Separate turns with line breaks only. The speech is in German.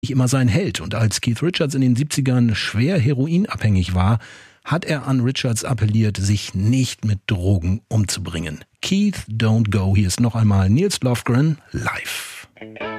immer sein Held. Und als Keith Richards in den 70ern schwer heroinabhängig war, hat er an Richards appelliert, sich nicht mit Drogen umzubringen. Keith, don't go. Hier ist noch einmal Nils Lofgren live.